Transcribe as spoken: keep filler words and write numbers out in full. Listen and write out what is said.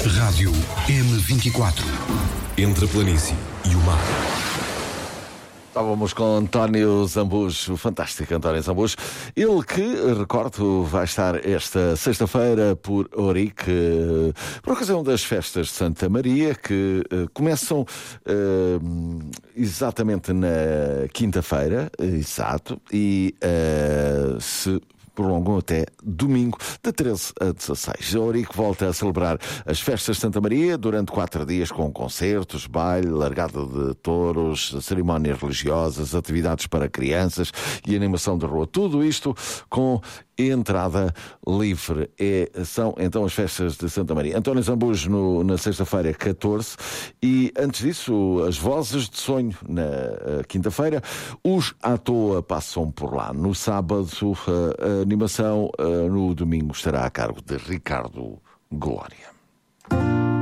Rádio M vinte e quatro. Entre a planície e o mar. Estávamos com António Zambujo, o fantástico António Zambujo. Ele que, recordo, vai estar esta sexta-feira por Ourique, por ocasião das festas de Santa Maria, que uh, começam uh, exatamente na quinta-feira, exato, e uh, se prolongam até domingo, de treze a dezasseis. A Ourique volta a celebrar as festas de Santa Maria durante quatro dias com concertos, baile, largada de touros, cerimónias religiosas, atividades para crianças e animação de rua. Tudo isto com entrada livre. É, são então as festas de Santa Maria. António Zambujo no, na sexta-feira, catorze, e antes disso as Vozes de Sonho na uh, quinta-feira. Os à toa passam por lá no sábado. Uh, a animação uh, no domingo estará a cargo de Ricardo Glória.